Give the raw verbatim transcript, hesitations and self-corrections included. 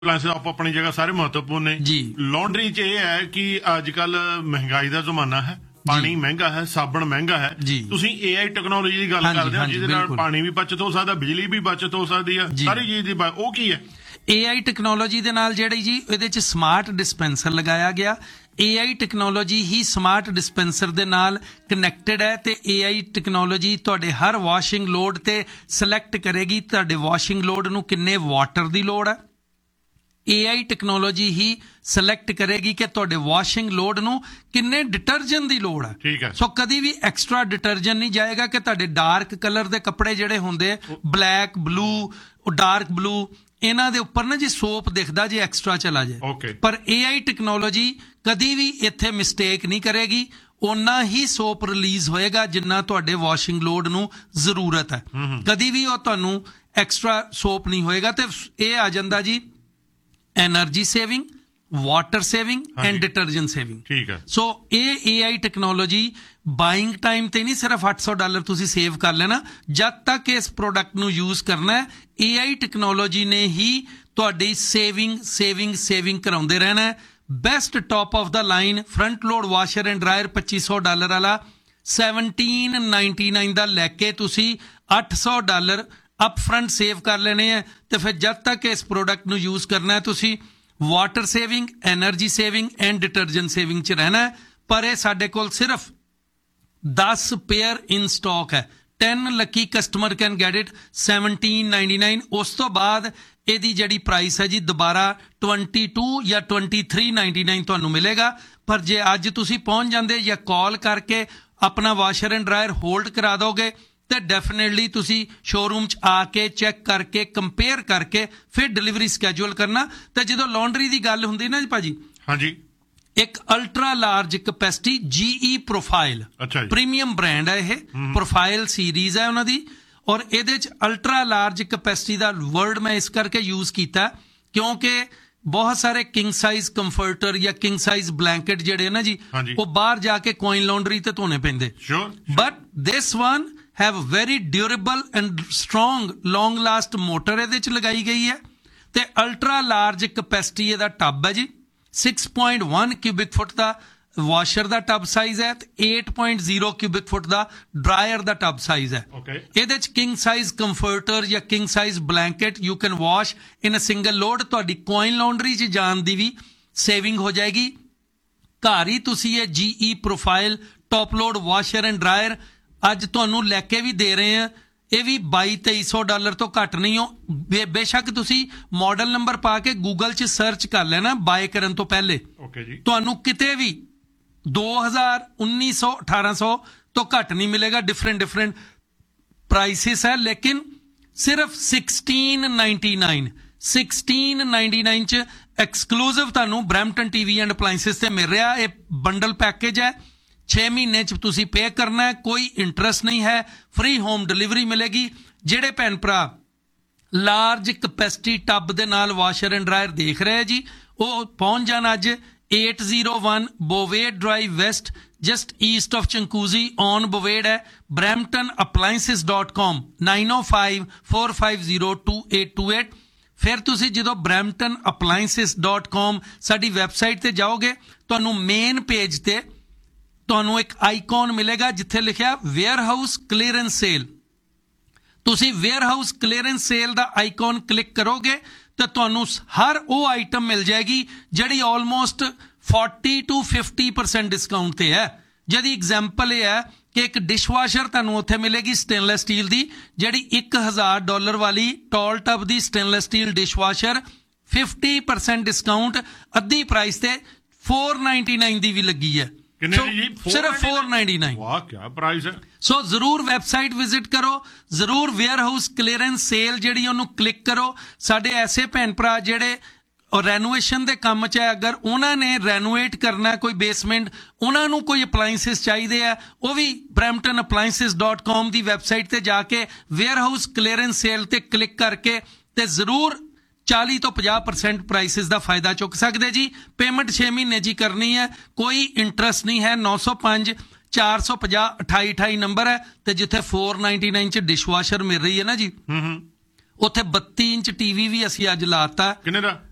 ਅਪਲਾਈਐਂਸ ਆਪੋ ਆਪਣੀ ਜਗ੍ਹਾ ਸਾਰੇ ਮਹੱਤਵਪੂਰਨ ਨੇ ਜੀ। ਲਾਂਡਰੀ 'ਚ ਇਹ ਹੈ ਕਿ ਅੱਜ ਕੱਲ ਮਹਿੰਗਾਈ ਦਾ ਜ਼ਮਾਨਾ ਹੈ, ਪਾਣੀ ਮਹਿੰਗਾ ਹੈ, ਸਾਬਣ ਮਹਿੰਗਾ ਹੈ। ਤੁਸੀਂ ਏ ਆਈ ਟੈਕਨੋਲੋਜੀ ਦੀ ਗੱਲ ਕਰਦੇ ਹੋ ਜਿਹਦੇ ਨਾਲ ਪਾਣੀ ਵੀ ਬਚਤ ਹੋ ਸਕਦਾ, ਬਿਜਲੀ ਵੀ ਬਚਤ ਹੋ ਸਕਦੀ ਹੈ, ਸਾਰੀ ਚੀਜ਼ ਦੀ। ਉਹ ਕੀ ਹੈ? ਏ ਆਈ ਟੈਕਨੋਲੋਜੀ ਦੇ ਨਾਲ ਜਿਹੜੀ ਜੀ ਇਹਦੇ 'ਚ ਸਮਾਰਟ ਡਿਸਪੈਂਸਰ ਲਗਾਇਆ ਗਿਆ। ਏ I technology he smart dispenser ਦੇ ਨਾਲ ਕਨੈਕਟਡ ਹੈ ਤੇ ਏ ਆਈ ਟੈਕਨੋਲੋਜੀ ਤੁਹਾਡੇ ਹਰ ਵਾਸ਼ਿੰਗ ਲੋਡ ਤੇ ਸਿਲੈਕਟ ਕਰੇਗੀ ਤੁਹਾਡੇ ਵਾਸ਼ਿੰਗ ਲੋਡ ਨੂੰ ਕਿੰਨੇ ਵਾਟਰ ਦੀ ਲੋੜ ਹੈ। ਏ ਆਈ ਟੈਕਨੋਲੋਜੀ ਹੀ ਸਿਲੈਕਟ ਕਰੇਗੀ ਕਿ ਤੁਹਾਡੇ ਵਾਸ਼ਿੰਗ ਲੋਡ ਨੂੰ ਕਿੰਨੇ ਡਿਟਰਜੈਂਟ ਦੀ ਲੋੜ ਹੈ। ਠੀਕ ਹੈ। ਸੋ ਕਦੀ ਵੀ ਐਕਸਟਰਾ ਡਿਟਰਜੈਂਟ ਨਹੀਂ ਜਾਏਗਾ ਕਿ ਤੁਹਾਡੇ ਡਾਰਕ ਕਲਰ ਦੇ ਕੱਪੜੇ ਜਿਹੜੇ ਹੁੰਦੇ ਬਲੈਕ ਬਲੂ ਡਾਰਕ ਬਲੂ ਇਹਨਾਂ ਦੇ ਉੱਪਰ ਨਾ ਜੀ ਸੋਪ ਦਿਖਦਾ ਜੇ ਐਕਸਟਰਾ ਚਲਾ ਜਾਏ, ਪਰ ਏ ਆਈ ਟੈਕਨੋਲੋਜੀ ਕਦੀ ਵੀ ਇੱਥੇ ਮਿਸਟੇਕ ਨਹੀਂ ਕਰੇਗੀ। ਓਨਾ ਹੀ ਸੋਪ ਰਿਲੀਜ਼ ਹੋਏਗਾ ਜਿੰਨਾ ਤੁਹਾਡੇ ਵਾਸ਼ਿੰਗ ਲੋਡ ਨੂੰ ਜ਼ਰੂਰਤ ਹੈ। ਕਦੀ ਵੀ ਉਹ ਤੁਹਾਨੂੰ ਐਕਸਟਰਾ ਸੋਪ ਨਹੀਂ ਹੋਏਗਾ। ਤੇ ਇਹ ਆ ਜਾਂਦਾ ਜੀ energy saving, water saving and detergent saving. ठीक है। सो ये ए आई टेक्नोलॉजी बाइंग टाइम ते नहीं सिर्फ आठ सौ डॉलर तुसी सेव कर लेना, जब तक इस प्रोडक्ट नू यूज करना है ए आई टेक्नोलॉजी ने ही तुहाडी सेविंग सेविंग सेविंग कराउंदे रहना है। Best top of the line front load washer and dryer पच्ची सौ डॉलर वाला सैवनटीन नाइनटी नाइन का लैके तुसी अठ सौ डॉलर अप फ्रंट सेव कर लेने हैं। तो फिर जब तक इस प्रोडक्ट नू यूज करना है तुसी water saving, energy saving and detergent saving च रहना है। पर यह साडे कोल सिर्फ दस पेयर इन स्टॉक है। Ten lucky customer can get it seventeen ninety nine. उस तो बाद यदी जड़ी प्राइस है जी दोबारा ट्वेंटी टू या ट्वेंटी थ्री नाइनटी नाइन तुहानू मिलेगा। पर जे अज तुसी पहुंच जांदे या कॉल करके अपना वाशर एंड ड्रायर होल्ड करा दोगे तो डेफिनेटली तुसी शोरूम च आके चेक करके कंपेयर करके फिर डिलीवरी स्कैजूल करना। तो जो लॉन्ड्री की गल हुंदी ना जी भाजी, हाँ जी, एक अल्ट्रा लार्ज कैपेसिटी जी ई प्रोफाइल प्रीमियम ब्रांड है, यह प्रोफाइल सीरीज है उन्होंने, और ये अल्ट्रा लार्ज कैपेसिटी का वर्ड मैं इस करके यूज किया क्योंकि बहुत सारे किंग साइज कंफर्टर या किंग साइज ब्लैंकेट जेडे ना जी वो बाहर जाके कॉइन लॉन्ड्री ते धोने पैंदे, but this one have very durable and strong long last motor ये लगाई गई है। ते अल्ट्रा लार्ज कैपेसिटी इहदा टब है जी, six point one cubic foot का वाशर का टब साइज है, eight point zero cubic foot का ड्रायर का टब साइज है। ये किंग साइज कंफर्टर या king size blanket you can wash in a single load. तुहाडी कॉइन लॉन्ड्री च जान दी भी सेविंग हो जाएगी। घर ही तुसी ये जी ई profile top load washer and dryer अज तुहानू लैके भी दे रहे हैं। ये भी बाई तेई सौ डॉलर तो घट नहीं हो। बे, बेशक तुसी मॉडल नंबर पा के गूगल च सर्च कर लेना बाय करन तो पहले, तुहानू किते भी दो हज़ार उन्नीस सौ अठारह सौ तो घट नहीं मिलेगा। डिफरेंट डिफरेंट प्राइसिस है, लेकिन सिर्फ sixteen ninety nine sixteen ninety nine च एक्सक्लूसिव तुहानू ब्रैम्पटन टीवी एंड अप्लायंसेस से मिल रहा। ये बंडल पैकेज है, छे महीने च तुसी पे करना है, कोई इंटरस्ट नहीं है, फ्री होम डिलीवरी मिलेगी। जेडे भैन भरा लार्ज कैपेसिटी टब दे नाल वाशर एंड ड्रायर देख रहे हैं जी, वो पहुंच जाना अज eight zero one बोवेड drive waste just east of चंकूजी on बोवेड है। Brampton appliances dot com nine O five four five zero to eight to eight. फिर तुसी जो ब्रैम्पटन अप्लायंसेस डॉट कॉम साडी वैबसाइट ते जाओगे तुहानू मेन पेज ते तुहानू एक आइकॉन मिलेगा जिथे लिखा वेयर हाउस क्लीयरेंस सेल। तुसी वेयर हाउस क्लीयरेंस सेल का आइकॉन क्लिक करोगे तो तुहानू हर वो आइटम मिल जाएगी जिहड़ी almost forty two fifty percent discount ते है। जिहदी एग्जाम्पल यह है कि एक डिशवाशर तुहानू उत्थे मिलेगी स्टेनलैस स्टील की, जिहड़ी एक हज़ार डॉलर वाली टॉल टब की stainless steel dishwasher fifty percent discount अद्धी प्राइस ते फोर नाइनटी नाइन की भी लगी है। So, सिर्फ फोर नाइनटी नाइन। वाह क्या प्राइस है। सो so, जरूर वैबसाइट विजिट करो, जरूर वेयर हाउस क्लीयरेंस सेल जिहड़ी ओनू क्लिक करो। साडे ऐसे भैन भरा जिहड़े रेनोवेशन के काम च है, अगर उन्होंने रेनोवेट करना कोई बेसमेंट, उन्होंने कोई अप्लायंसेस चाहिए है, वो भी ब्रैम्पटन अप्लायंसेस डॉट कॉम की वैबसाइट ते जाके वेयर हाउस क्लीयरेंस सेल ते क्लिक करके ते जरूर चाली तो पचास परसेंट प्राइसिस का फायदा चुक सकते जी। पेमेंट छे महीने जी करनी है, कोई इंटरस्ट नहीं है। नौ सौ पांच चार सौ पचास अठाई अठाई नंबर है। तो जिथे फोर नाइनटी नाइन च डिशवाशर मिल रही है ना जी, उत्थे बत्ती इंच टीवी भी असी अज लाता। किन्ने दा?